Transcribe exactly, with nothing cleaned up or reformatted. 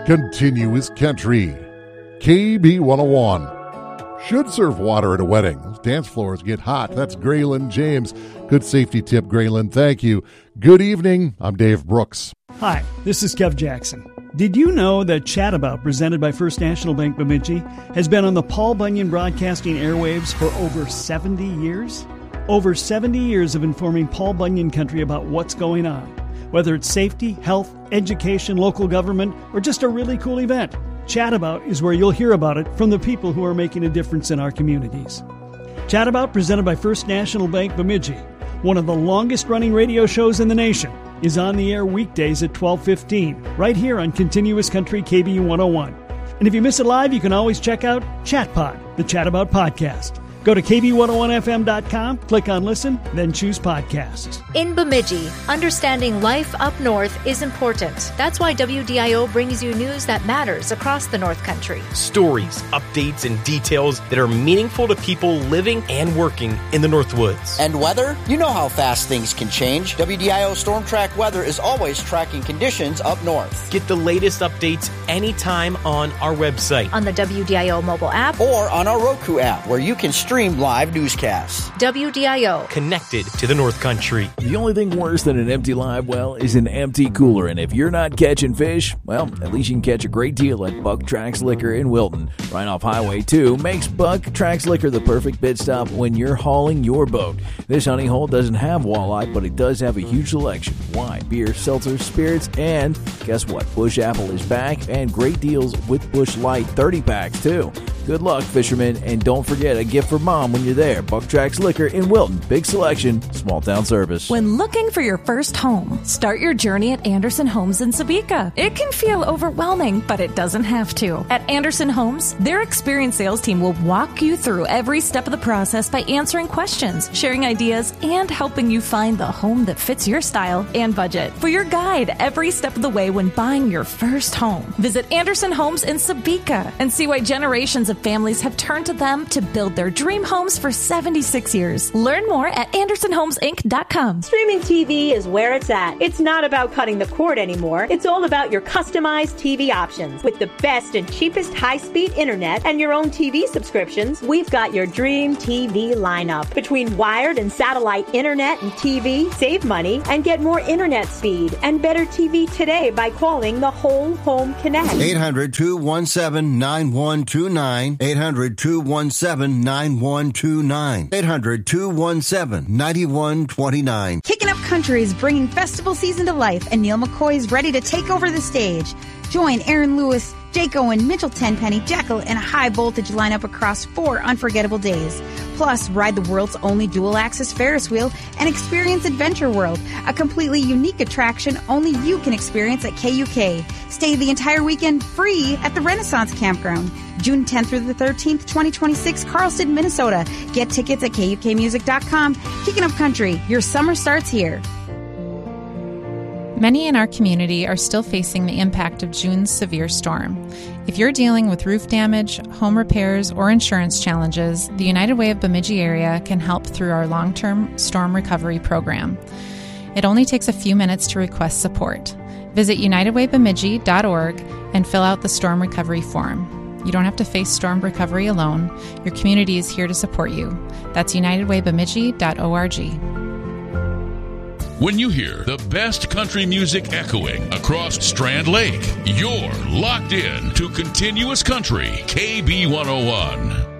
Continuous Country. K B one oh one. Should serve water at a wedding. Those dance floors get hot. That's Graylin James. Good safety tip, Graylin. Thank you. Good evening. I'm Dave Brooks. Hi, this is Kev Jackson. Did you know that Chat About, presented by First National Bank Bemidji, has been on the Paul Bunyan Broadcasting airwaves for over seventy years? Over seventy years of informing Paul Bunyan country about what's going on. Whether it's safety, health, education, local government, or just a really cool event, Chat About is where you'll hear about it from the people who are making a difference in our communities. Chat About, presented by First National Bank Bemidji, one of the longest-running radio shows in the nation, is on the air weekdays at twelve fifteen, right here on Continuous Country K B one oh one. And if you miss it live, you can always check out ChatPod, the Chat About podcast. Go to K B one oh one F M dot com, click on Listen, then choose Podcasts. In Bemidji, understanding life up north is important. That's why W D I O brings you news that matters across the North Country. Stories, updates, and details that are meaningful to people living and working in the North Woods. And weather? You know how fast things can change. W D I O Storm Track Weather is always tracking conditions up north. Get the latest updates anytime on our website, on the W D I O mobile app, or on our Roku app, where you can stream live newscasts. W D I O. Connected to the North Country. The only thing worse than an empty live well is an empty cooler. And if you're not catching fish, well, at least you can catch a great deal at Buck Trax Liquor in Wilton. Right off Highway two makes Buck Trax Liquor the perfect pit stop when you're hauling your boat. This honey hole doesn't have walleye, but it does have a huge selection. Wine, beer, seltzer, spirits, and guess what? Bush Apple is back, and great deals with Bush Light thirty packs too. Good luck, fishermen, and don't forget a gift for mom when you're there. Buck Trax Liquor in Wilton. Big selection, small town service. When looking for your first home, start your journey at Anderson Homes in Sebeka. It can feel overwhelming, but it doesn't have to. At Anderson Homes, their experienced sales team will walk you through every step of the process by answering questions, sharing ideas, and helping you find the home that fits your style and budget. For your guide every step of the way when buying your first home, visit Anderson Homes in Sebeka and see why generations of families have turned to them to build their dream homes for seventy-six years. Learn more at anderson homes inc dot com. Streaming T V is where it's at. It's not about cutting the cord anymore. It's all about your customized T V options. With the best and cheapest high-speed internet and your own T V subscriptions, we've got your dream T V lineup. Between wired and satellite internet and T V, save money and get more internet speed and better T V today by calling the Whole Home Connect. eight hundred, two one seven, nine one two nine. eight hundred, two one seven, nine one two nine. eight hundred, two one seven, nine one two nine. Kicking Up Country is bringing festival season to life, and Neil McCoy is ready to take over the stage. Join Aaron Lewis, Jake Owen, Mitchell Tenpenny, Jekyll, and a high-voltage lineup across four unforgettable days. Plus, ride the world's only dual-axis Ferris wheel and experience Adventure World, a completely unique attraction only you can experience at K U K. Stay the entire weekend free at the Renaissance Campground. June tenth through the thirteenth, twenty twenty-six, Carlston, Minnesota. Get tickets at K U K music dot com. Kicking Up Country, your summer starts here. Many in our community are still facing the impact of June's severe storm. If you're dealing with roof damage, home repairs, or insurance challenges, the United Way of Bemidji area can help through our long-term storm recovery program. It only takes a few minutes to request support. Visit united way bemidji dot org and fill out the storm recovery form. You don't have to face storm recovery alone. Your community is here to support you. That's united way bemidji dot org. When you hear the best country music echoing across Strand Lake, you're locked in to Continuous Country, K B one oh one.